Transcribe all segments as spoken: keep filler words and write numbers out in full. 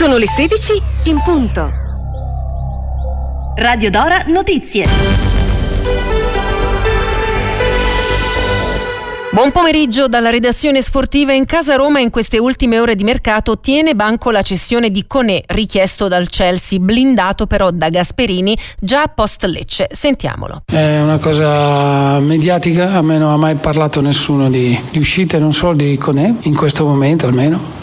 Sono le sedici in punto. Radio Dora Notizie. Buon pomeriggio dalla redazione sportiva. In casa Roma in queste ultime ore di mercato tiene banco la cessione di Koné richiesto dal Chelsea, blindato però da Gasperini già post Lecce. Sentiamolo. È una cosa mediatica, a me non ha mai parlato nessuno di, di uscite, non solo di Koné, in questo momento almeno.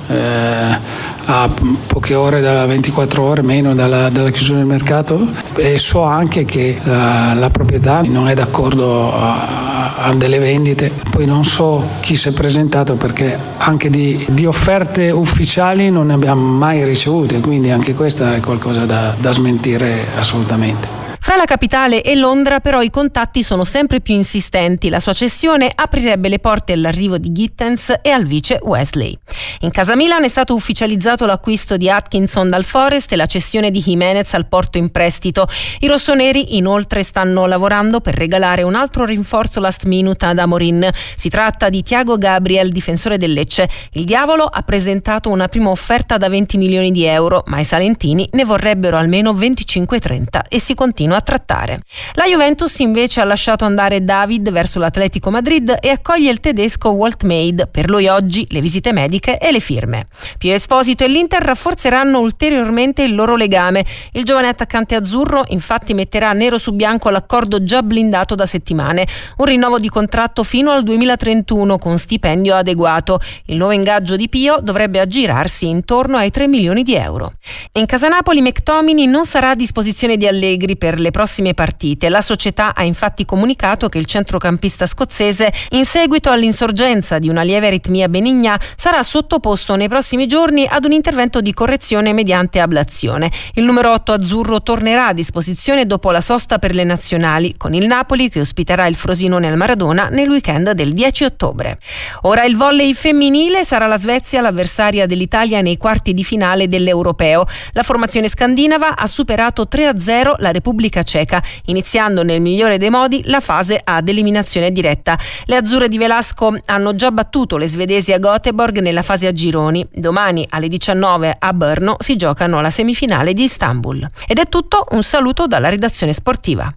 Eh, a poche ore, da ventiquattro ore meno dalla, dalla chiusura del mercato, e so anche che la, la proprietà non è d'accordo a, a delle vendite. Poi non so chi si è presentato, perché anche di, di offerte ufficiali non ne abbiamo mai ricevute, quindi anche questa è qualcosa da, da smentire assolutamente. Fra la capitale e Londra però i contatti sono sempre più insistenti. La sua cessione aprirebbe le porte all'arrivo di Gittens e al vice Wesley. In casa Milan è stato ufficializzato l'acquisto di Atkinson dal Forest e la cessione di Jimenez al Porto in prestito. I rossoneri inoltre stanno lavorando per regalare un altro rinforzo last minute ad Amorin. Si tratta di Thiago Gabriel, difensore del Lecce. Il Diavolo ha presentato una prima offerta da venti milioni di euro, ma i salentini ne vorrebbero almeno venticinque trenta e si continua a trattare. La Juventus invece ha lasciato andare David verso l'Atletico Madrid e accoglie il tedesco Walt Maid. Per lui oggi le visite mediche e le firme. Pio Esposito e l'Inter rafforzeranno ulteriormente il loro legame. Il giovane attaccante azzurro infatti metterà nero su bianco l'accordo già blindato da settimane, un rinnovo di contratto fino al duemilatrentuno con stipendio adeguato. Il nuovo ingaggio di Pio dovrebbe aggirarsi intorno ai tre milioni di euro. In casa Napoli McTominay non sarà a disposizione di Allegri per le prossime partite. La società ha infatti comunicato che il centrocampista scozzese, in seguito all'insorgenza di una lieve aritmia benigna, sarà sottoposto nei prossimi giorni ad un intervento di correzione mediante ablazione. Il numero otto azzurro tornerà a disposizione dopo la sosta per le nazionali, con il Napoli che ospiterà il Frosinone al Maradona nel weekend del dieci ottobre. Ora il volley femminile, sarà la Svezia l'avversaria dell'Italia nei quarti di finale dell'Europeo. La formazione scandinava ha superato tre a zero la Repubblica Ceca, iniziando nel migliore dei modi la fase ad eliminazione diretta. Le azzurre di Velasco hanno già battuto le svedesi a Göteborg nella fase a gironi. Domani alle diciannove a Brno si giocano la semifinale di Istanbul. Ed è tutto, un saluto dalla redazione sportiva.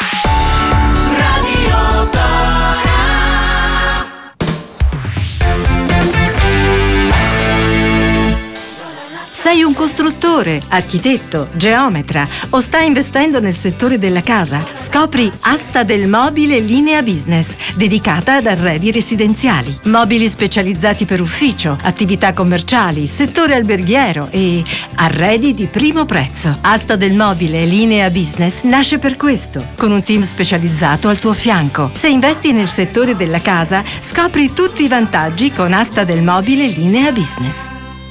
Sei un costruttore, architetto, geometra o stai investendo nel settore della casa? Scopri Asta del Mobile Linea Business, dedicata ad arredi residenziali. Mobili specializzati per ufficio, attività commerciali, settore alberghiero e arredi di primo prezzo. Asta del Mobile Linea Business nasce per questo, con un team specializzato al tuo fianco. Se investi nel settore della casa, scopri tutti i vantaggi con Asta del Mobile Linea Business.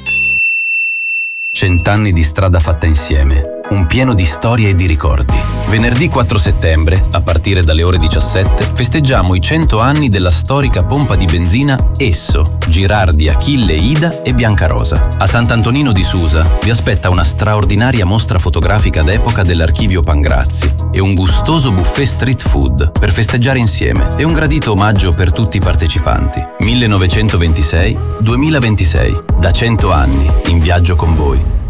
Cent'anni di strada fatta insieme, un pieno di storie e di ricordi. Venerdì quattro settembre, a partire dalle ore diciassette, festeggiamo i cento anni della storica pompa di benzina Esso, Girardi, Achille, Ida e Biancarosa. A Sant'Antonino di Susa vi aspetta una straordinaria mostra fotografica d'epoca dell'Archivio Pangrazzi e un gustoso buffet street food per festeggiare insieme e un gradito omaggio per tutti i partecipanti. millenovecentoventisei duemilaventisei, da cento anni, in viaggio con voi.